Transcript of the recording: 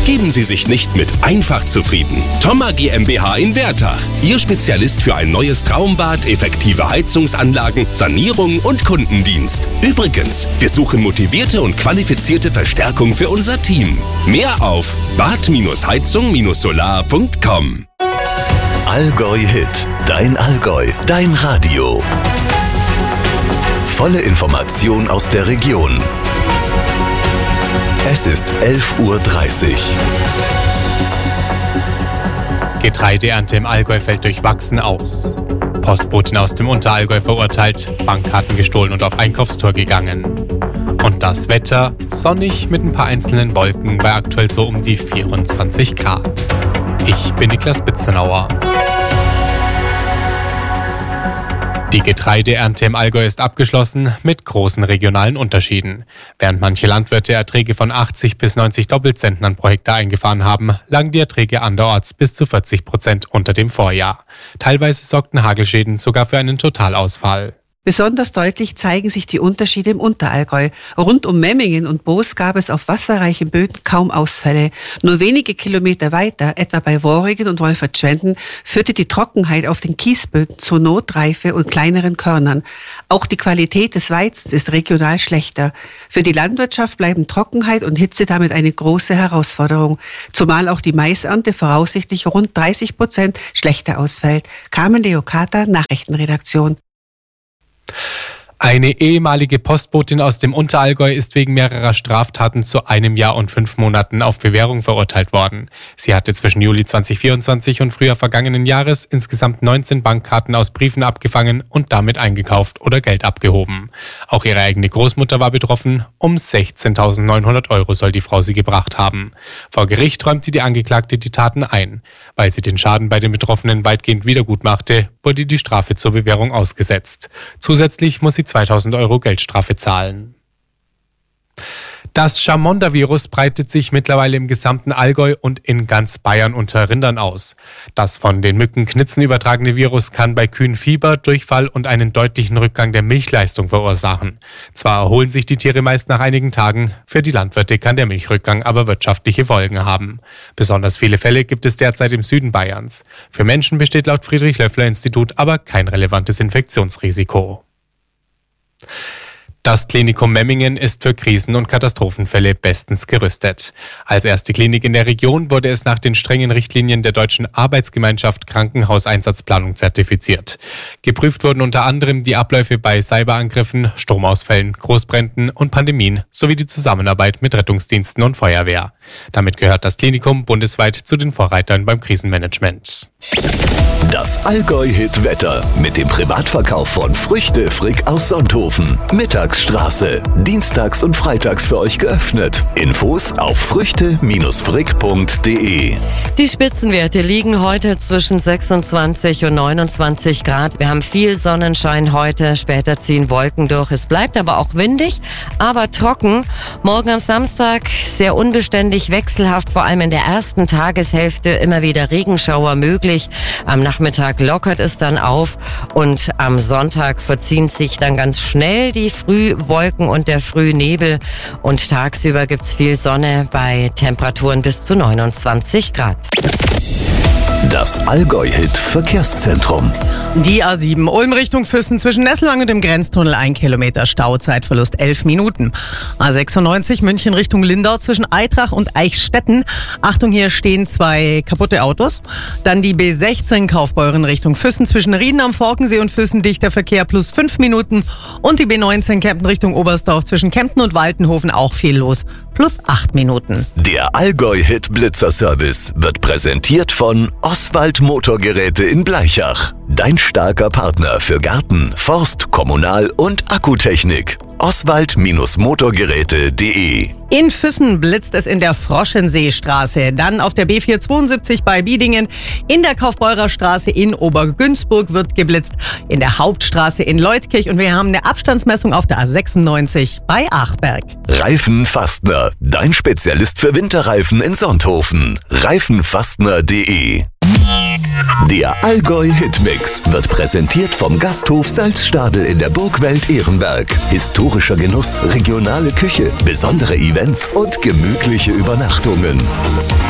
Geben Sie sich nicht mit einfach zufrieden. Thoma GmbH in Wertach. Ihr Spezialist für ein neues Traumbad, effektive Heizungsanlagen, Sanierung und Kundendienst. Übrigens, wir suchen motivierte und qualifizierte Verstärkung für unser Team. Mehr auf bad-heizung-solar.com. Allgäu Hit. Dein Allgäu. Dein Radio. Volle Information aus der Region. Es ist 11:30 Uhr. Getreideernte im Allgäu fällt durchwachsen aus. Postbotin aus dem Unterallgäu verurteilt, Bankkarten gestohlen und auf Einkaufstour gegangen. Und das Wetter, sonnig mit ein paar einzelnen Wolken, bei aktuell so um die 24 Grad. Ich bin Niklas Bitzenauer. Die Getreideernte im Allgäu ist abgeschlossen, mit großen regionalen Unterschieden. Während manche Landwirte Erträge von 80 bis 90 Doppelzentnern pro Hektar eingefahren haben, lagen die Erträge anderorts bis zu 40% unter dem Vorjahr. Teilweise sorgten Hagelschäden sogar für einen Totalausfall. Besonders deutlich zeigen sich die Unterschiede im Unterallgäu. Rund um Memmingen und Boos gab es auf wasserreichen Böden kaum Ausfälle. Nur wenige Kilometer weiter, etwa bei Worringen und Wolfertschwenden, führte die Trockenheit auf den Kiesböden zu Notreife und kleineren Körnern. Auch die Qualität des Weizens ist regional schlechter. Für die Landwirtschaft bleiben Trockenheit und Hitze damit eine große Herausforderung. Zumal auch die Maisernte voraussichtlich rund 30% schlechter ausfällt. Carmen Leocata, Nachrichtenredaktion. Eine ehemalige Postbotin aus dem Unterallgäu ist wegen mehrerer Straftaten zu 1 Jahr und 5 Monaten auf Bewährung verurteilt worden. Sie hatte zwischen Juli 2024 und Frühjahr vergangenen Jahres insgesamt 19 Bankkarten aus Briefen abgefangen und damit eingekauft oder Geld abgehoben. Auch ihre eigene Großmutter war betroffen. Um 16.900 € soll die Frau sie gebracht haben. Vor Gericht räumte die Angeklagte die Taten ein. Weil sie den Schaden bei den Betroffenen weitgehend wiedergutmachte, wurde die Strafe zur Bewährung ausgesetzt. Zusätzlich muss sie 2.000 € Geldstrafe zahlen. Das Chamonda-Virus breitet sich mittlerweile im gesamten Allgäu und in ganz Bayern unter Rindern aus. Das von den Mückenknitzen übertragene Virus kann bei Kühen Fieber, Durchfall und einen deutlichen Rückgang der Milchleistung verursachen. Zwar erholen sich die Tiere meist nach einigen Tagen, für die Landwirte kann der Milchrückgang aber wirtschaftliche Folgen haben. Besonders viele Fälle gibt es derzeit im Süden Bayerns. Für Menschen besteht laut Friedrich-Löffler-Institut aber kein relevantes Infektionsrisiko. Das Klinikum Memmingen ist für Krisen- und Katastrophenfälle bestens gerüstet. Als erste Klinik in der Region wurde es nach den strengen Richtlinien der Deutschen Arbeitsgemeinschaft Krankenhauseinsatzplanung zertifiziert. Geprüft wurden unter anderem die Abläufe bei Cyberangriffen, Stromausfällen, Großbränden und Pandemien sowie die Zusammenarbeit mit Rettungsdiensten und Feuerwehr. Damit gehört das Klinikum bundesweit zu den Vorreitern beim Krisenmanagement. Das Allgäu-Hit-Wetter mit dem Privatverkauf von Früchte Frick aus Sonthofen. Mittagsstraße. Dienstags und freitags für euch geöffnet. Infos auf früchte-frick.de. Die Spitzenwerte liegen heute zwischen 26 und 29 Grad. Wir haben viel Sonnenschein heute. Später ziehen Wolken durch. Es bleibt aber auch windig, aber trocken. Morgen am Samstag sehr unbeständig, wechselhaft. Vor allem in der ersten Tageshälfte immer wieder Regenschauer möglich. Am Nachmittag lockert es dann auf und am Sonntag verziehen sich dann ganz schnell die Frühwolken und der Frühnebel und tagsüber gibt's viel Sonne bei Temperaturen bis zu 29 Grad. Das Allgäu-Hit-Verkehrszentrum. Die A7 Ulm Richtung Füssen zwischen Nesselwang und dem Grenztunnel 1 Kilometer Stau, Zeitverlust 11 Minuten. A96 München Richtung Lindau zwischen Eitrach und Eichstätten. Achtung, hier stehen 2 kaputte Autos. Dann die B16 Kaufbeuren Richtung Füssen zwischen Rieden am Forkensee und Füssen dichter Verkehr plus 5 Minuten. Und die B19 Kempten Richtung Oberstdorf zwischen Kempten und Waltenhofen auch viel los, plus 8 Minuten. Der Allgäu-Hit-Blitzer-Service wird präsentiert von Oswald Motorgeräte in Blaichach. Dein starker Partner für Garten, Forst, Kommunal- und Akkutechnik. Oswald-Motorgeräte.de. In Füssen blitzt es in der Froschenseestraße, dann auf der B472 bei Biedingen, in der Kaufbeurer Straße in Obergünzburg wird geblitzt, in der Hauptstraße in Leutkirch und wir haben eine Abstandsmessung auf der A96 bei Achberg. Reifenfastner, dein Spezialist für Winterreifen in Sonthofen. Reifenfastner.de. Der Allgäu Hitmix wird präsentiert vom Gasthof Salzstadel in der Burgwelt Ehrenberg. Historischer Genuss, regionale Küche, besondere Events und gemütliche Übernachtungen.